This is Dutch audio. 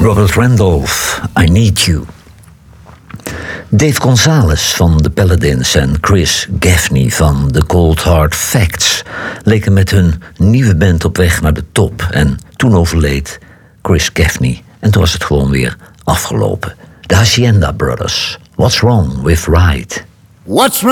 Robert Randolph, I Need You. Dave Gonzalez van The Paladins en Chris Gaffney van The Cold Hard Facts leken met hun nieuwe band op weg naar de top. En toen overleed Chris Gaffney en toen was het gewoon weer afgelopen. De Hacienda Brothers, What's Wrong with Right? What's